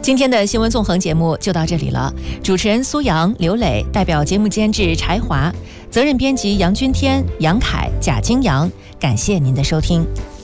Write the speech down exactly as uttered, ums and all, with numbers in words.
今天的新闻纵横节目就到这里了，主持人苏阳、刘磊，代表节目监制柴华，责任编辑杨君天、杨凯、贾金阳，感谢您的收听。